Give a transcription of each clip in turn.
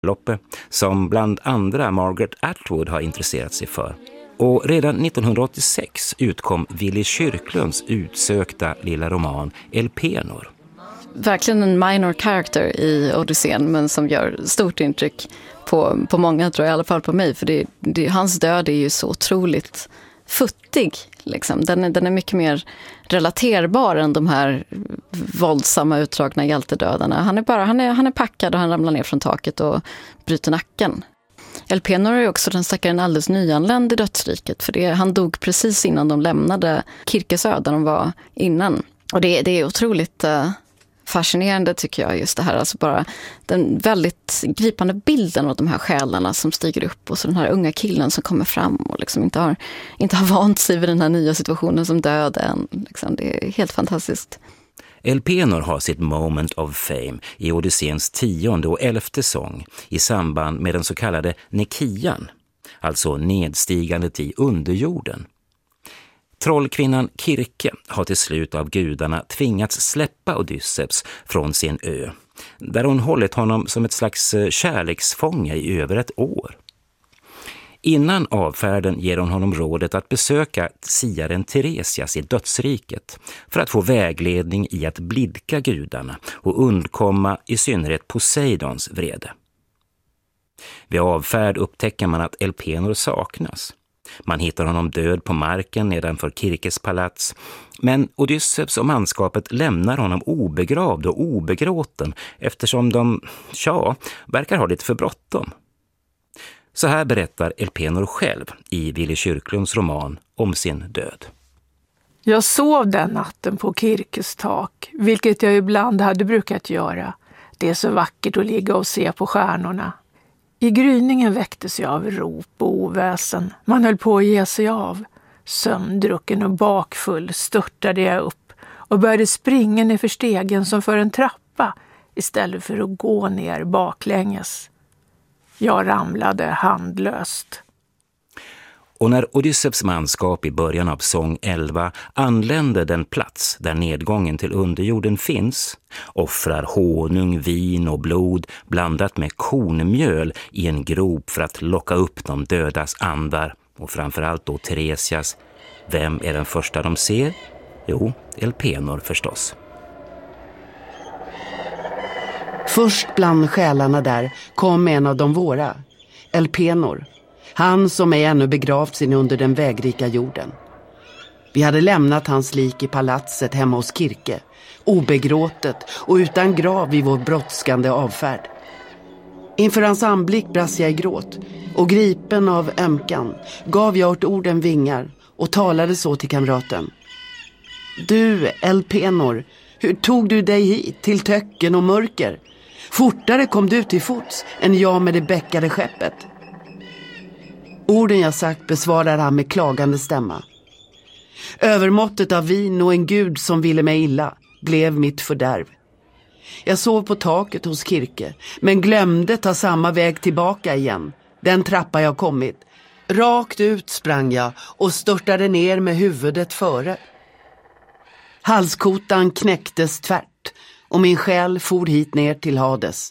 Loppe som bland andra Margaret Atwood har intresserat sig för. Och redan 1986 utkom Willy Kyrklunds utsökta lilla roman Elpenor. Verkligen en minor character i Odysseen, men som gör stort intryck på många, tror jag, i alla fall på mig. För hans död är ju så otroligt futtig. Liksom. Den är mycket mer relaterbar än de här våldsamma utdragna hjältedödarna. Han är packad och han ramlar ner från taket och bryter nacken. Elpenor är också den stackaren alldeles nyanländ i dödsriket, för han dog precis innan de lämnade Kirkesö där de var innan. Och det är otroligt fascinerande, tycker jag, just det här, alltså bara den väldigt gripande bilden av de här själarna som stiger upp, och så den här unga killen som kommer fram och liksom inte har vant sig vid den här nya situationen som döden. Liksom, det är helt fantastiskt. Elpenor har sitt moment of fame i Odysseens 10:e och 11:e sång i samband med den så kallade Nekian, alltså nedstigandet i underjorden. Trollkvinnan Kirke har till slut av gudarna tvingats släppa Odysseus från sin ö, där hon hållit honom som ett slags kärleksfånge i över ett år. Innan avfärden ger hon honom rådet att besöka siaren Teresias i dödsriket för att få vägledning i att blidka gudarna och undkomma i synnerhet Poseidons vrede. Vid avfärd upptäcker man att Elpenor saknas. Man hittar honom död på marken nedanför Kirkes palats, men Odysseus och manskapet lämnar honom obegravd och obegråten eftersom de, verkar ha lite för bråttom. Så här berättar Elpenor själv i Willy Kyrklunds roman om sin död. Jag sov den natten på Kirkes tak, vilket jag ibland hade brukat göra. Det är så vackert att ligga och se på stjärnorna. I gryningen väcktes jag av rop och oväsen. Man höll på att ge sig av. Sömndrucken och bakfull störtade jag upp och började springa ner för stegen som för en trappa istället för att gå ner baklänges. Jag ramlade handlöst. Och när Odysseus manskap i början av sång 11 anländer den plats där nedgången till underjorden finns, offrar honung, vin och blod blandat med kornmjöl i en grop för att locka upp de dödas andar, och framförallt då Teresias. Vem är den första de ser? Jo, Elpenor förstås. Först bland själarna där kom en av de våra, Elpenor. Han som är ännu begravt sin under den vägrika jorden. Vi hade lämnat hans lik i palatset hemma hos Kirke, obegråtet och utan grav i vår brådskande avfärd. Inför hans anblick brast jag i gråt, och gripen av ömkan gav jag åt orden vingar och talade så till kamraten. Du, Elpenor, hur tog du dig hit till töcken och mörker? Fortare kom du till fots än jag med det bäckade skeppet. Orden jag sagt besvarar han med klagande stämma. Övermåttet av vin och en gud som ville mig illa blev mitt fördärv. Jag sov på taket hos Kirke, men glömde ta samma väg tillbaka igen. Den trappa jag kommit. Rakt ut sprang jag och störtade ner med huvudet före. Halskotan knäcktes tvärt och min själ for hit ner till Hades.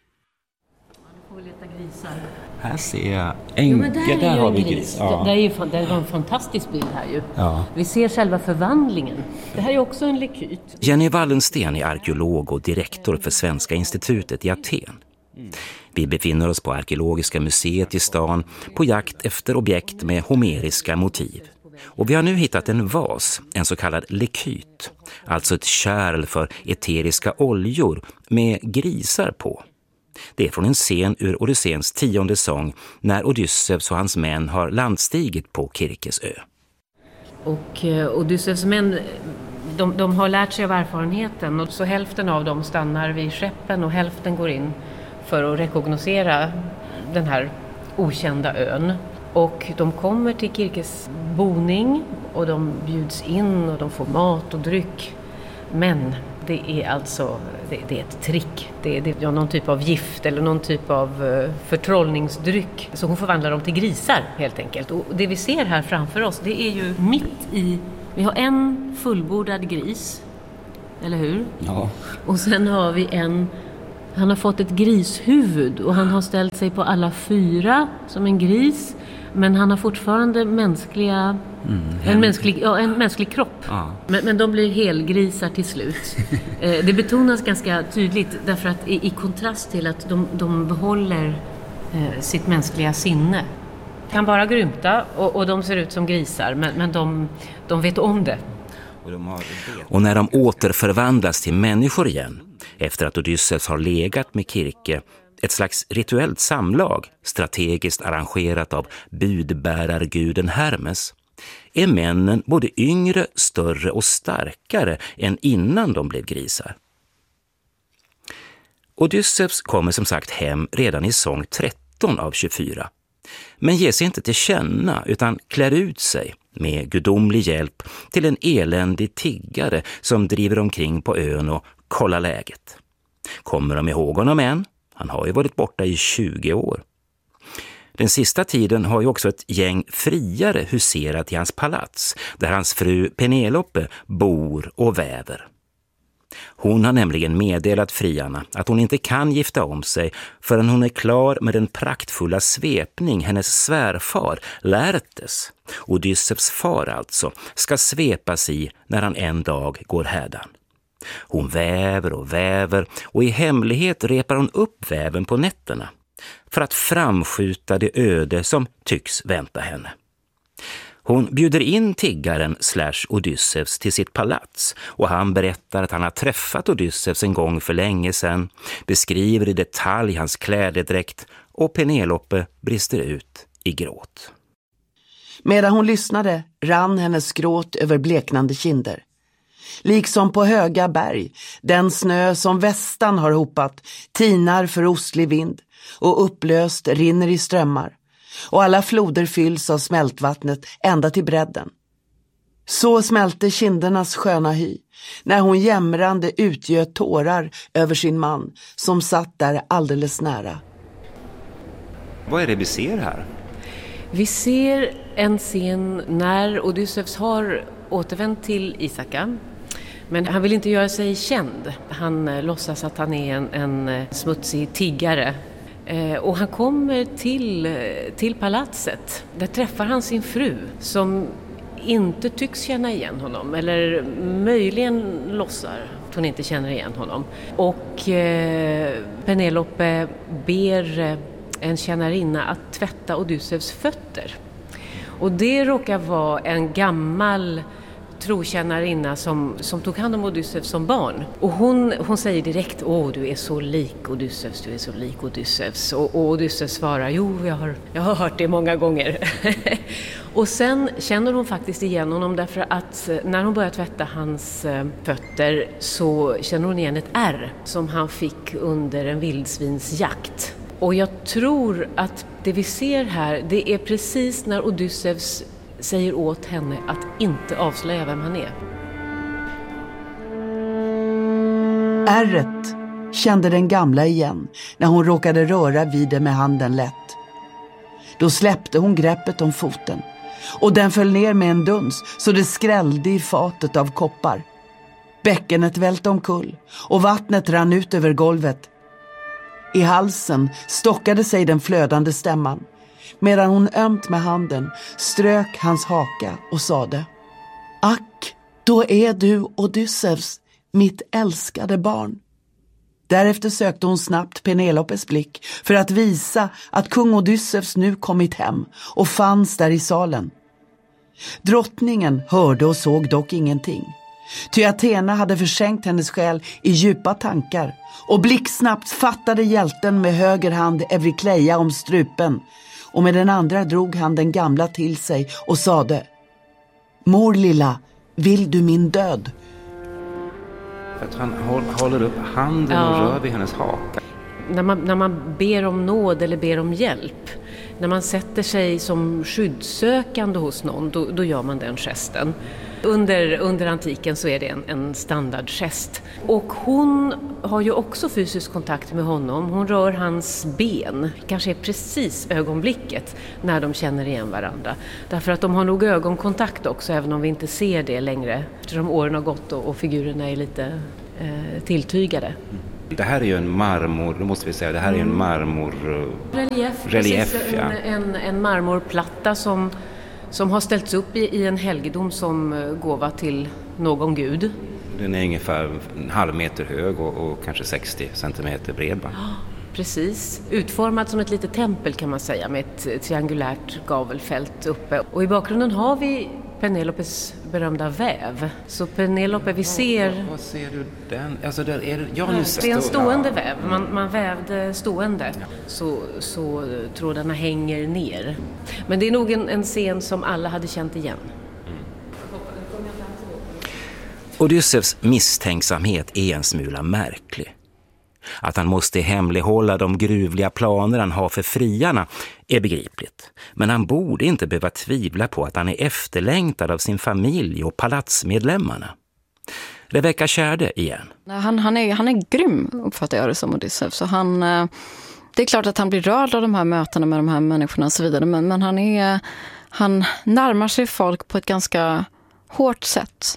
Här ser jag där har vi gris. Ja. Det var en fantastisk bild här ju. Ja. Vi ser själva förvandlingen. Det här är också en lekyt. Jenny Wallensten är arkeolog och direktor för Svenska institutet i Aten. Vi befinner oss på Arkeologiska museet i stan på jakt efter objekt med homeriska motiv. Och vi har nu hittat en vas, en så kallad lekyt, alltså ett kärl för eteriska oljor med grisar på. Det är från en scen ur Odysseens 10:e sång när Odysseus och hans män har landstigit på Kirkes ö. Och Odysseus män, de har lärt sig av erfarenheten, och så hälften av dem stannar vid skeppen och hälften går in för att rekognosera den här okända ön. Och de kommer till Kirkes boning och de bjuds in och de får mat och dryck. Men det är alltså det är ett trick. Det är någon typ av gift eller någon typ av förtrollningsdryck. Så hon förvandlar dem till grisar helt enkelt. Och det vi ser här framför oss, det är ju mitt i... Vi har en fullbordad gris, eller hur? Ja. Och sen har vi en Han har fått ett grishuvud och han har ställt sig på alla 4 som en gris. Men han har fortfarande en mänsklig kropp. Ja. Men de blir helgrisar till slut. Det betonas ganska tydligt därför att i kontrast till att de behåller sitt mänskliga sinne. Kan bara grymta och de ser ut som grisar, men de vet om det. Och när de återförvandlas till människor igen, efter att Odysseus har legat med Kirke, ett slags rituellt samlag, strategiskt arrangerat av budbärarguden Hermes, är männen både yngre, större och starkare än innan de blev grisar. Odysseus kommer som sagt hem redan i sång 13 av 24, men ger sig inte till känna utan klär ut sig med gudomlig hjälp till en eländig tiggare som driver omkring på ön och kollar läget. Kommer de ihåg honom än? Han har ju varit borta i 20 år. Den sista tiden har ju också ett gäng friare huserat i hans palats, där hans fru Penelope bor och väver. Hon har nämligen meddelat friarna att hon inte kan gifta om sig förrän hon är klar med den praktfulla svepning hennes svärfar Laertes, Odysseus far alltså, ska svepas i när han en dag går härdan. Hon väver och i hemlighet repar hon upp väven på nätterna för att framskjuta det öde som tycks vänta henne. Hon bjuder in tiggaren Odysseus till sitt palats och han berättar att han har träffat Odysseus en gång för länge sedan, beskriver i detalj hans klädedräkt och Penelope brister ut i gråt. Medan hon lyssnade rann hennes gråt över bleknande kinder. Liksom på höga berg, den snö som västan har hopat, tinar för ostlig vind och upplöst rinner i strömmar. Och alla floder fylls av smältvattnet ända till bredden. Så smälte kindernas sköna hy när hon jämrande utgöt tårar över sin man som satt där alldeles nära. Vad är det vi ser här? Vi ser en scen när Odysseus har återvänt till Ithaka. Men han vill inte göra sig känd. Han låtsas att han är en smutsig tiggare. Och han kommer till palatset. Där träffar han sin fru som inte tycks känna igen honom. Eller möjligen låtsar att hon inte känner igen honom. Och Penelope ber en tjänarinna att tvätta Odysseus fötter. Och det råkar vara en gammal trotjänarinna som tog hand om Odysseus som barn. Och hon säger direkt, du är så lik Odysseus, du är så lik Odysseus. Och Odysseus svarar, jag har hört det många gånger. Och sen känner hon faktiskt igen honom därför att när hon börjar tvätta hans fötter så känner hon igen ett ärr som han fick under en vildsvinsjakt. Och jag tror att det vi ser här, det är precis när Odysseus säger åt henne att inte avslöja vem han är. Ärret kände den gamla igen när hon råkade röra vid det med handen lätt. Då släppte hon greppet om foten och den föll ner med en duns så det skrällde i fatet av koppar. Bäckenet välte omkull och vattnet rann ut över golvet. I halsen stockade sig den flödande stämman. Medan hon ömt med handen strök hans haka och sade: Ack, då är du Odysseus, mitt älskade barn. Därefter sökte hon snabbt Penelopes blick för att visa att kung Odysseus nu kommit hem och fanns där i salen. Drottningen hörde och såg dock ingenting. Ty Athena hade försänkt hennes själ i djupa tankar och blixtsnabbt fattade hjälten med höger hand Eurykleia om strupen och med den andra drog han den gamla till sig och sade: Mor lilla, vill du min död? För att han håller upp handen och rör vid hennes haka. När man ber om nåd eller ber om hjälp, när man sätter sig som skyddssökande hos någon, då gör man den gesten. Under antiken så är det en standardgest. Och hon har ju också fysisk kontakt med honom. Hon rör hans ben. Kanske är precis ögonblicket när de känner igen varandra. Därför att de har nog ögonkontakt också, även om vi inte ser det längre. Eftersom åren har gått och figurerna är lite tilltygade. Det här är ju en marmor, då måste vi säga, det här är en marmorrelief. Ja. En marmorplatta som har ställts upp i en helgedom som gåva till någon gud. Den är ungefär en halv meter hög och kanske 60 centimeter bred. Precis, utformad som ett litet tempel kan man säga, med ett triangulärt gavelfält uppe. Och i bakgrunden har vi Penelopes berömda väv. Så Penelope, vi ser... Vad ser du den? Alltså där är det... Ja, det är en stående väv. Man vävde stående. Så trådarna hänger ner. Men det är nog en scen som alla hade känt igen. Odysseus misstänksamhet är en smula märklig. Att han måste hemlighålla de gruvliga planer han har för friarna är begripligt. Men han borde inte behöva tvivla på att han är efterlängtad av sin familj och palatsmedlemmarna. Rebecca Tjärde igen. Han är grym, uppfattar jag det som, Odysseus. Så det är klart att han blir rörd av de här mötena med de här människorna och så vidare. Men han närmar sig folk på ett ganska hårt sätt.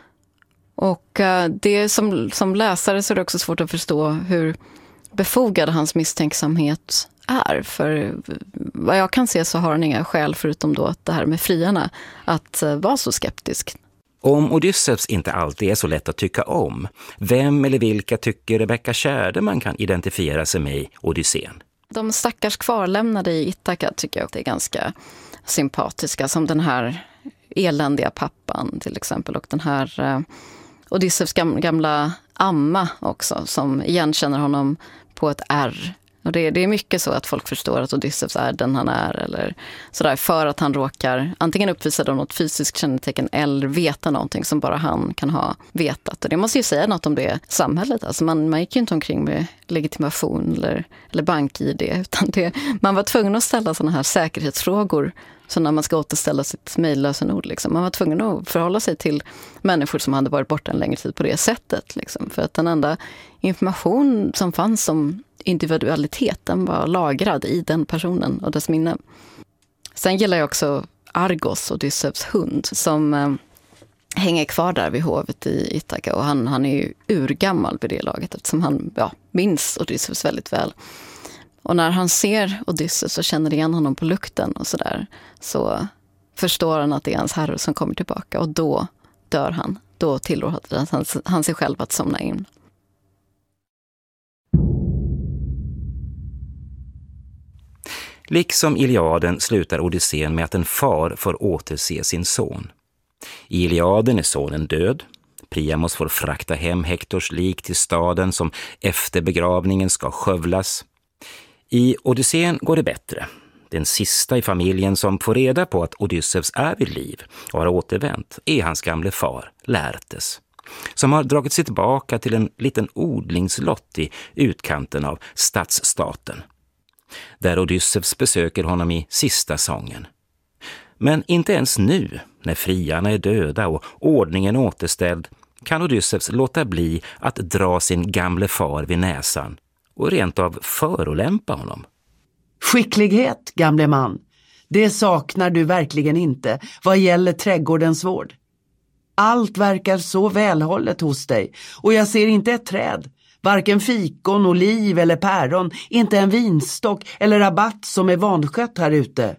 Och det som läsare så är det också svårt att förstå hur befogad hans misstänksamhet är. För vad jag kan se så har han inga skäl, förutom då att det här med friarna, att vara så skeptisk. Om Odysseus inte alltid är så lätt att tycka om, vem eller vilka tycker Rebecca Tjärde man kan identifiera sig med i Odysseen? De stackars kvarlämnade i Ithaka tycker jag att det är ganska sympatiska, som den här eländiga pappan till exempel, och den här Odysseus gamla amma också, som igenkänner honom på ett R. Och det är mycket så att folk förstår att Odysseus är den han är, eller sådär, för att han råkar antingen uppvisa något fysiskt kännetecken eller veta någonting som bara han kan ha vetat. Och det måste ju säga något om det samhället. Alltså man gick ju inte omkring med legitimation eller bank-ID, utan man var tvungen att ställa sådana här säkerhetsfrågor. Så när man ska återställa sitt mejllösenord, liksom. Man var tvungen att förhålla sig till människor som hade varit borta en längre tid på det sättet. Liksom. För att den enda information som fanns om individualiteten var lagrad i den personen och dess minne. Sen gillar jag också Argos, Odysseus hund, som hänger kvar där vid hovet i Ithaka. Och han är ju urgammal vid det laget, eftersom han minns Odysseus väldigt väl. Och när han ser Odysseus och känner igen honom på lukten och sådär, så förstår han att det är hans herre som kommer tillbaka. Och då dör han. Då tillåter han sig själv att somna in. Liksom Iliaden slutar Odysseen med att en far får återse sin son. I Iliaden är sonen död. Priamos får frakta hem Hektors lik till staden som efter begravningen ska skövlas. I Odysseen går det bättre. Den sista i familjen som får reda på att Odysseus är vid liv och har återvänt är hans gamle far, Laertes, som har dragit sig tillbaka till en liten odlingslott i utkanten av stadsstaten, där Odysseus besöker honom i sista sången. Men inte ens nu, när friarna är döda och ordningen återställd, kan Odysseus låta bli att dra sin gamle far vid näsan och rent av förolämpa honom. Skicklighet, gamle man. Det saknar du verkligen inte vad gäller trädgårdens vård. Allt verkar så välhållet hos dig och jag ser inte ett träd, varken fikon, oliv eller päron, inte en vinstock eller rabatt som är vanskött här ute.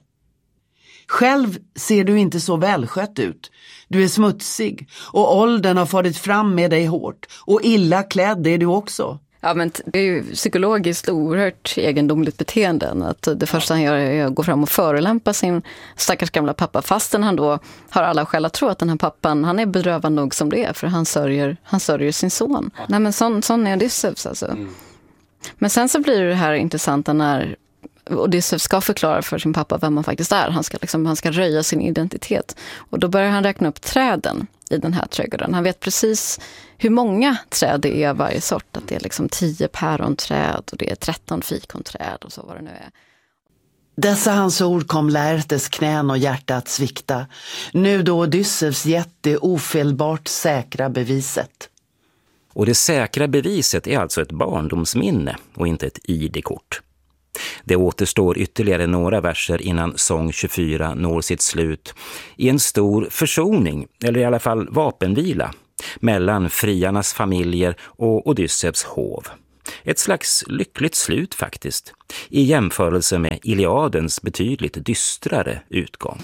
Själv ser du inte så välskött ut. Du är smutsig och åldern har farit fram med dig hårt och illa klädd är du också. Ja, men det är ju psykologiskt oerhört egendomligt beteende. Att det första han gör är att gå fram och förolämpa sin stackars gamla pappa, fastän han då har alla skäl att tro att den här pappan, han är bedrövad nog som det är, för han sörjer sin son. Nej, men sån är Odysseus alltså. Men sen så blir det här intressanta när Odysseus ska förklara för sin pappa vem han faktiskt är. Han ska röja sin identitet. Och då börjar han räkna upp träden i den här trädgården. Han vet precis hur många träd det är varje sort. Att det är liksom 10 päronträd och det är 13 fikonträd och så vad det nu är. Dessa hans ord kom Laertes knän och hjärta att svikta. Nu då Odysseus gett det ofelbart säkra beviset. Och det säkra beviset är alltså ett barndomsminne och inte ett ID-kort. Det återstår ytterligare några verser innan sång 24 når sitt slut i en stor försoning, eller i alla fall vapenvila, mellan friarnas familjer och Odysseus hov. Ett slags lyckligt slut faktiskt, i jämförelse med Iliadens betydligt dystrare utgång.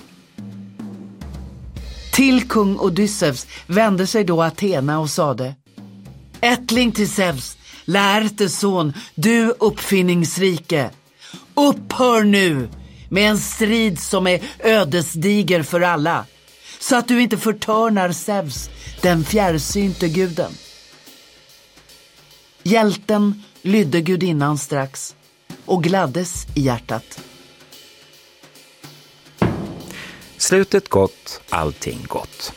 Till kung Odysseus vände sig då Athena och sade: Ättling till Zeus, Laertes son, du uppfinningsrike, upphör nu med en strid som är ödesdiger för alla, så att du inte förtörnar Zeus, den fjärrsynte guden. Hjälten lydde gudinnan strax och gladdes i hjärtat. Slutet gott, allting gott.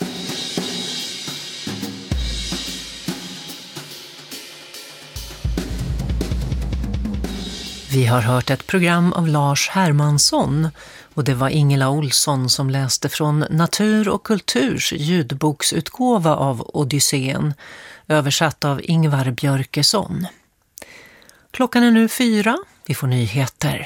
Vi har hört ett program av Lars Hermansson och det var Ingela Olsson som läste från Natur och kulturs ljudboksutgåva av Odysseen, översatt av Ingvar Björkesson. Klockan är nu 4, vi får nyheter.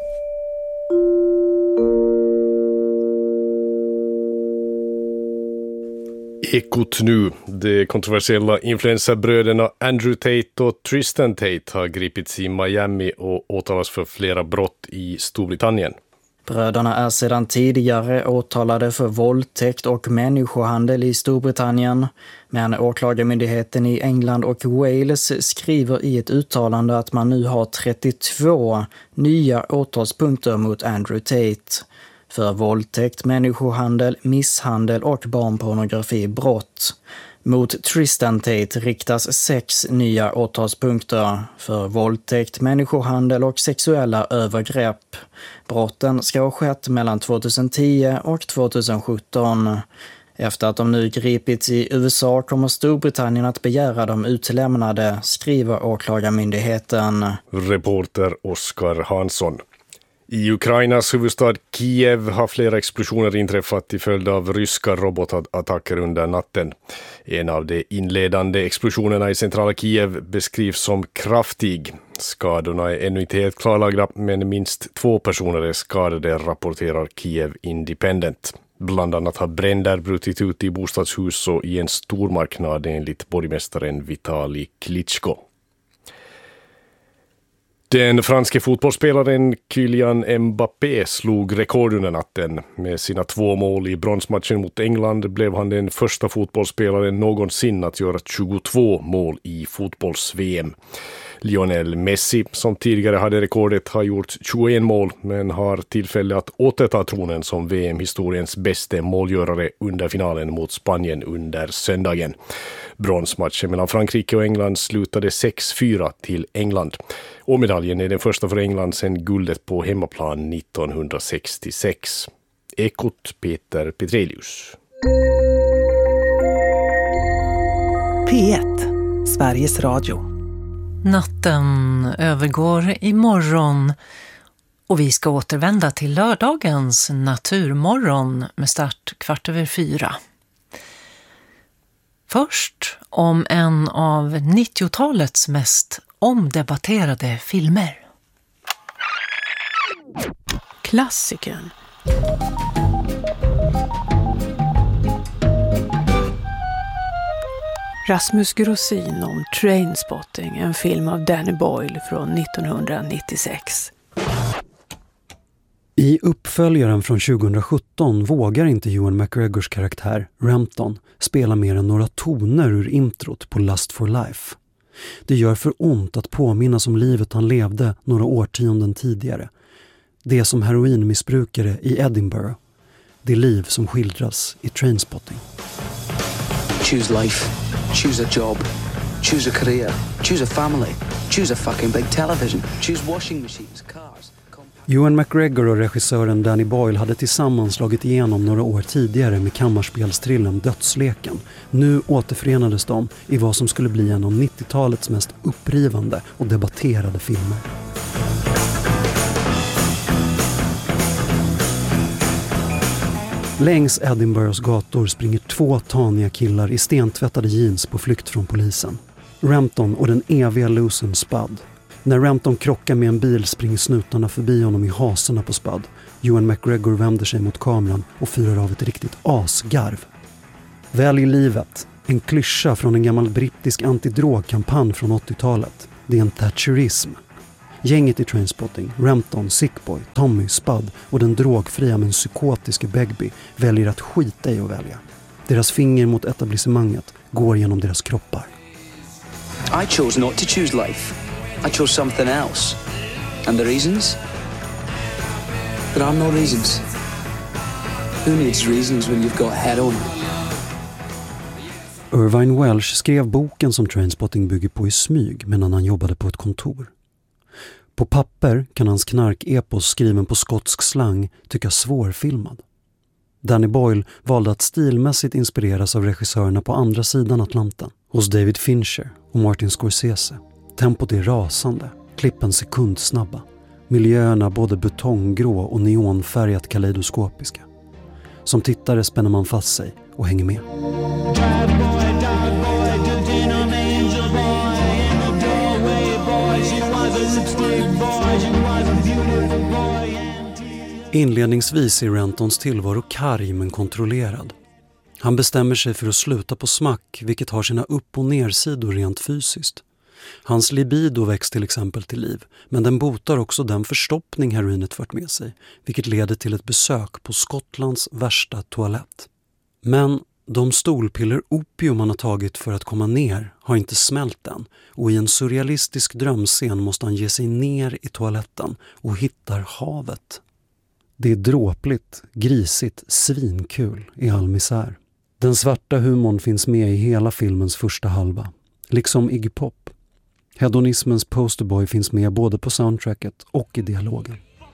Ekot nu. De kontroversiella influencerbröderna Andrew Tate och Tristan Tate har gripits i Miami och åtalas för flera brott i Storbritannien. Bröderna är sedan tidigare åtalade för våldtäkt och människohandel i Storbritannien, men åklagarmyndigheten i England och Wales skriver i ett uttalande att man nu har 32 nya åtalspunkter mot Andrew Tate. För våldtäkt, människohandel, misshandel och barnpornografibrott. Mot Tristan Tate riktas 6 nya åtalspunkter för våldtäkt, människohandel och sexuella övergrepp. Brotten ska ha skett mellan 2010 och 2017. Efter att de nu gripits i USA kommer Storbritannien att begära dem utlämnade, skriver åklagarmyndigheten. Reporter Oskar Hansson. I Ukrainas huvudstad Kiev har flera explosioner inträffat till följd av ryska robotattacker under natten. En av de inledande explosionerna i centrala Kiev beskrivs som kraftig. Skadorna är ännu inte helt klarlagda, men minst 2 personer är skadade, rapporterar Kiev Independent. Bland annat har bränder brutit ut i bostadshus och i en stormarknad enligt borgmästaren Vitali Klitschko. Den franske fotbollsspelaren Kylian Mbappé slog rekord under natten. Med sina 2 mål i bronsmatchen mot England blev han den första fotbollsspelaren någonsin att göra 22 mål i fotbolls-VM. Lionel Messi, som tidigare hade rekordet, har gjort 21 mål men har tillfälle att återta tronen som VM-historiens bästa målgörare under finalen mot Spanien under söndagen. Bronsmatchen mellan Frankrike och England slutade 6-4 till England. Och medaljen är den första för England sedan guldet på hemmaplan 1966. Ekot Peter Petrelius. P1, Sveriges Radio. Natten övergår i morgon och vi ska återvända till lördagens naturmorgon med start 3:15. Först om en av 90-talets mest omdebatterade filmer. Klassikern. Rasmus Grossin om Trainspotting, en film av Danny Boyle från 1996. I uppföljaren från 2017 vågar inte Ewan McGregors karaktär, Rampton, spela mer än några toner ur introt på Lust for Life. Det gör för ont att påminnas om livet han levde några årtionden tidigare. Det som heroinmissbrukare i Edinburgh. Det liv som skildras i Trainspotting. Choose life. Choose a job. Choose a career. Choose a family. Choose a fucking big television. Choose washing machines, cars. Ewan McGregor och regissören Danny Boyle hade tillsammans slagit igenom några år tidigare med kammarspelstrillen Dödsleken. Nu återförenades de i vad som skulle bli en av 90-talets mest upprivande och debatterade filmer. Längs Edinburghs gator springer 2 taniga killar i stentvättade jeans på flykt från polisen. Rampton och den eviga losen Spud. När Rampton krockar med en bil springer snutarna förbi honom i haserna på Spud. Ewan McGregor vänder sig mot kameran och fyrar av ett riktigt asgarv. Välj livet, en klyscha från en gammal brittisk antidrogkampanj från 80-talet. det är en thatcherism. Gänget i Trainspotting, Rampton, Sickboy, Tommy, Spud och den drogfria men psykotiska Begbie väljer att skita i att välja. Deras finger mot etablissemanget går genom deras kroppar. I chose not to choose life. I chose something else. And the reasons? There are no reasons. Who needs reasons when you've got heroin? Irvine Welsh skrev boken som Trainspotting bygger på i smyg medan han jobbade på ett kontor. På papper kan hans knark-epos skriven på skotsk slang tyckas svårfilmad. Danny Boyle valde att stilmässigt inspireras av regissörerna på andra sidan Atlanten, hos David Fincher och Martin Scorsese. Tempot är rasande, klippen sekundsnabba, miljöerna både betonggrå och neonfärgat kaleidoskopiska. Som tittare spänner man fast sig och hänger med. Inledningsvis är Rentons tillvaro karg men kontrollerad. Han bestämmer sig för att sluta på smack, vilket har sina upp- och nersidor rent fysiskt. Hans libido väcks till exempel till liv, men den botar också den förstoppning heroinet fört med sig, vilket leder till ett besök på Skottlands värsta toalett. Men de stolpiller opium han har tagit för att komma ner har inte smält än, och i en surrealistisk drömscen måste han ge sig ner i toaletten och hittar havet. Det är dråpligt, grisigt, svinkul i all misär. Den svarta humorn finns med i hela filmens första halva, liksom Iggy Pop. Hedonismens posterboy finns med både på soundtracket och i dialogen.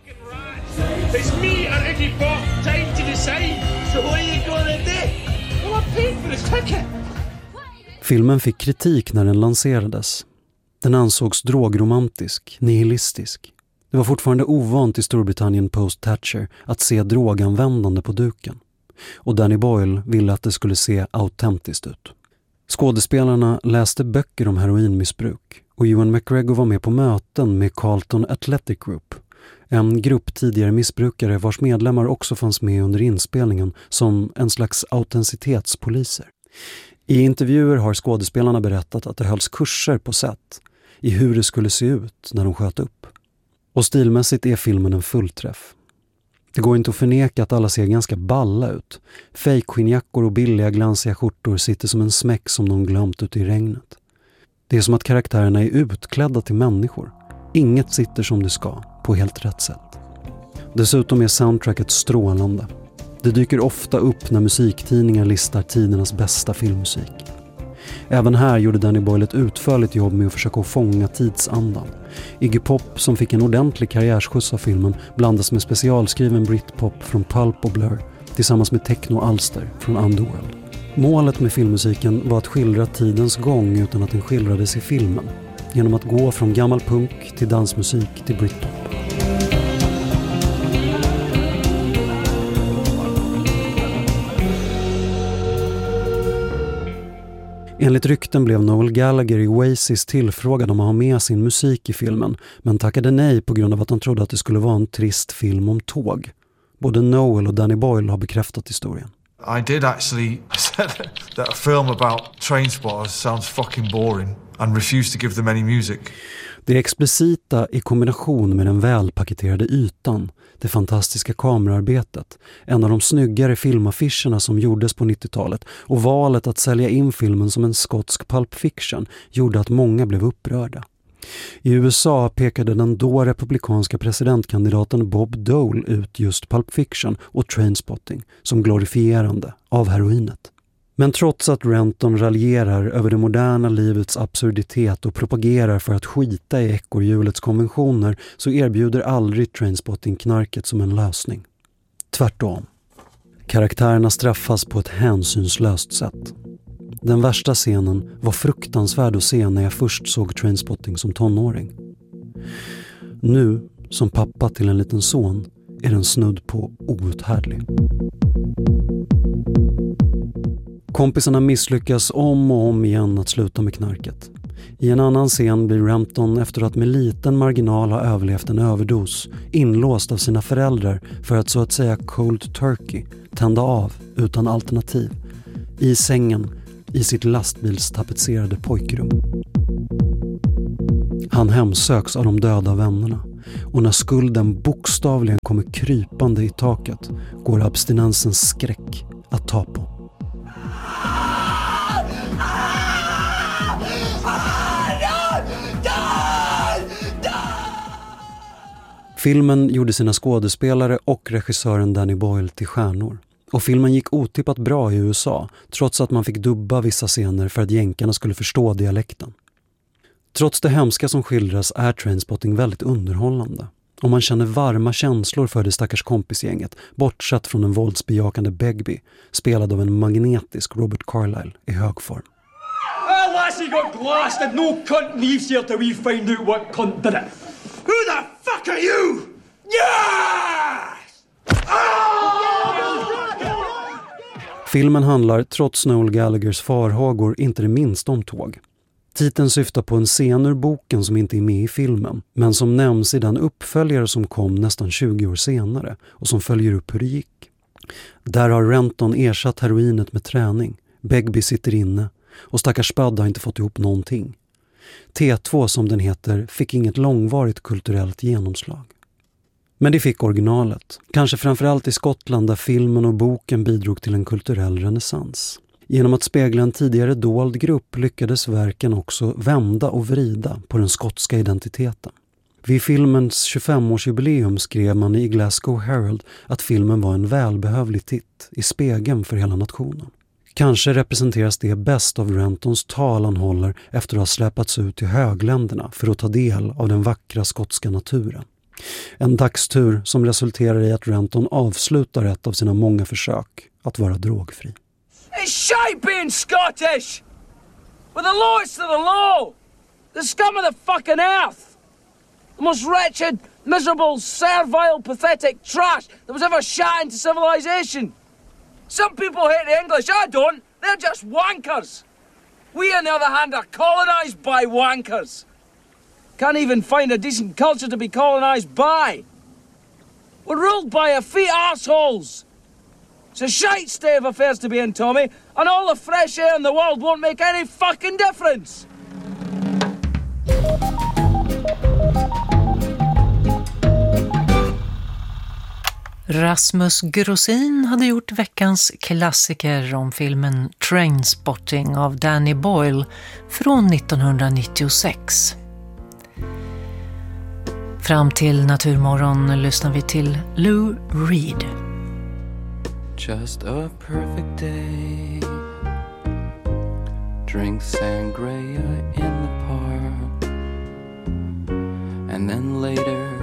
It's me and Iggy Pop, time to decide. So what are you gonna do? Well, I paid for this ticket. Filmen fick kritik när den lanserades. Den ansågs drogromantisk, nihilistisk. Det var fortfarande ovant i Storbritannien post-Thatcher att se droganvändande på duken. Och Danny Boyle ville att det skulle se autentiskt ut. Skådespelarna läste böcker om heroinmissbruk och Ewan McGregor var med på möten med Carlton Athletic Group. En grupp tidigare missbrukare vars medlemmar också fanns med under inspelningen som en slags autenticitetspoliser. I intervjuer har skådespelarna berättat att det hölls kurser på set i hur det skulle se ut när de sköt upp. Och stilmässigt är filmen en fullträff. Det går inte att förneka att alla ser ganska balla ut. Fake-skinnjackor och billiga glansiga skjortor sitter som en smäck som de glömt ute i regnet. Det är som att karaktärerna är utklädda till människor. Inget sitter som det ska, på helt rätt sätt. Dessutom är soundtracket strålande. Det dyker ofta upp när musiktidningar listar tidernas bästa filmmusik. Även här gjorde Danny Boyle ett utförligt jobb med att försöka fånga tidsandan. Iggy Pop, som fick en ordentlig karriärskjuts av filmen, blandas med specialskriven Britpop från Pulp och Blur tillsammans med techno-alster från Underworld. Målet med filmmusiken var att skildra tidens gång utan att den skildrades i filmen, genom att gå från gammal punk till dansmusik till Britpop. Enligt rykten blev Noel Gallagher i Oasis tillfrågad om att ha med sin musik i filmen, men tackade nej på grund av att han trodde att det skulle vara en trist film om tåg. Både Noel och Danny Boyle har bekräftat historien. I did actually said that a film about train spotters sounds fucking boring and refused to give them any music. Det explicita i kombination med den välpaketerade ytan, det fantastiska kamerarbetet, en av de snyggare filmaffischerna som gjordes på 90-talet och valet att sälja in filmen som en skotsk pulp fiction gjorde att många blev upprörda. I USA pekade den då republikanska presidentkandidaten Bob Dole ut just Pulp Fiction och Trainspotting som glorifierande av heroinet. Men trots att Renton raljerar över det moderna livets absurditet och propagerar för att skita i ekorrhjulets konventioner så erbjuder aldrig Trainspotting knarket som en lösning. Tvärtom. Karaktärerna straffas på ett hänsynslöst sätt. Den värsta scenen var fruktansvärd att se när jag först såg Trainspotting som tonåring. Nu, som pappa till en liten son, är den snudd på outhärdlig. Kompisarna misslyckas om och om igen att sluta med knarket. I en annan scen blir Rampton, efter att med liten marginal ha överlevt en överdos, inlåst av sina föräldrar för att så att säga cold turkey, tända av utan alternativ, i sängen i sitt lastbilstapetserade pojkrum. Han hemsöks av de döda vännerna och när skulden bokstavligen kommer krypande i taket går abstinensens skräck att ta på. Filmen gjorde sina skådespelare och regissören Danny Boyle till stjärnor. Och filmen gick otippat bra i USA, trots att man fick dubba vissa scener för att jänkarna skulle förstå dialekten. Trots det hemska som skildras är Trainspotting väldigt underhållande. Och man känner varma känslor för det stackars kompisgänget, bortsett från en våldsbejakande Begbie, spelad av en magnetisk Robert Carlyle i hög form. Lassie got glassed and no cunt leaves here till we find out what cunt did it. Who the fuck are you? Yes! Filmen handlar, trots Noel Gallaghers farhågor, inte det minsta om tåg. Titeln syftar på en scen ur boken som inte är med i filmen, men som nämns i den uppföljare som kom nästan 20 år senare och som följer upp hur det gick. Där har Renton ersatt heroinet med träning, Begbie sitter inne och stackars Spud har inte fått ihop någonting. T2 som den heter fick inget långvarigt kulturellt genomslag. Men det fick originalet, kanske framförallt i Skottland där filmen och boken bidrog till en kulturell renässans. Genom att spegla en tidigare dold grupp lyckades verken också vända och vrida på den skotska identiteten. Vid filmens 25-årsjubileum skrev man i Glasgow Herald att filmen var en välbehövlig titt i spegeln för hela nationen. Kanske representeras det bäst av Rentons tal han håller efter att ha släpats ut till högländerna för att ta del av den vackra skotska naturen. En dagstur som resulterar i att Renton avslutar ett av sina många försök att vara drogfri. It's shite being Scottish! With the lowest of the low! The scum of the fucking earth! The most wretched, miserable, servile, pathetic trash that was ever shot into civilization! Some people hate the English, I don't. They're just wankers. We, on the other hand, are colonised by wankers. Can't even find a decent culture to be colonised by. We're ruled by a feet arseholes. It's a shite state of affairs to be in, Tommy, and all the fresh air in the world won't make any fucking difference. Rasmus Grossin hade gjort veckans klassiker om filmen Trainspotting av Danny Boyle från 1996. Fram till Naturmorgon lyssnar vi till Lou Reed. Just a perfect day. Drink sangria in the park. And then later